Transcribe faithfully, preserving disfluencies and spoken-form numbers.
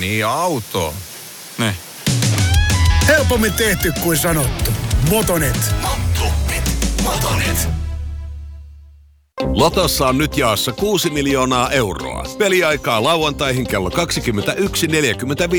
niin auto. Ne. Helpommin tehty kuin sanottu. Motonet. Motonet. Motonet. Lotossa on nyt jaossa kuusi miljoonaa euroa. Peliaikaa lauantaihin kello kaksikymmentäyksi neljäkymmentäviisi.